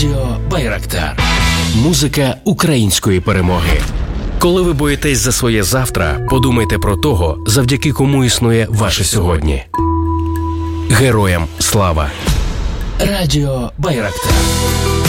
Радіо Байрактар. Музика української перемоги. Коли ви боїтесь за своє завтра, подумайте про того, завдяки кому існує ваше сьогодні. Героям слава. Радіо Байрактар.